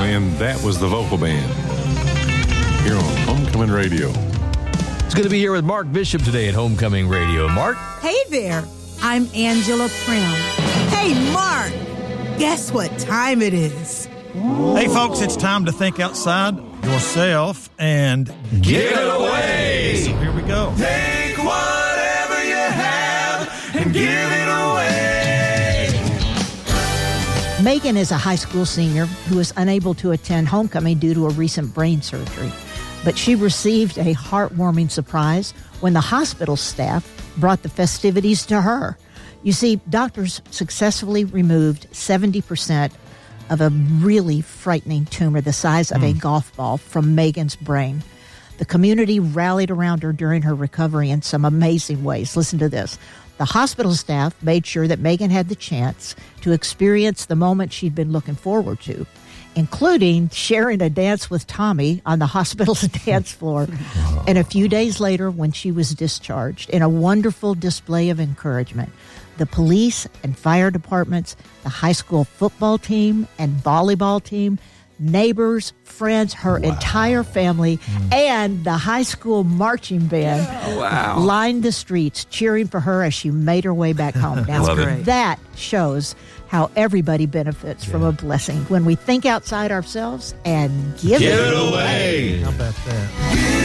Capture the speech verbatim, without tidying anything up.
And that was the vocal band here on Homecoming Radio. It's good to be here with Mark Bishop today at Homecoming Radio. Mark? Hey there. I'm Angela Prim. Hey, Mark. Guess what time it is? Hey, folks, it's time to think outside yourself and get it away. So here we go. Take whatever you have and give it away. Megan is a high school senior who is unable to attend homecoming due to a recent brain surgery. But she received a heartwarming surprise when the hospital staff brought the festivities to her. You see, doctors successfully removed seventy percent of a really frightening tumor the size of mm. a golf ball from Megan's brain. The community rallied around her during her recovery in some amazing ways. Listen to this. The hospital staff made sure that Megan had the chance to experience the moment she'd been looking forward to, including sharing a dance with Tommy on the hospital's dance floor. And a few days later, when she was discharged, in a wonderful display of encouragement, the police and fire departments, the high school football team and volleyball team, neighbors, friends, her wow. entire family, mm. and the high school marching band wow. lined the streets cheering for her as she made her way back home. Now, Love it. that shows how everybody benefits yeah. from a blessing when we think outside ourselves and give, give it away. How about that?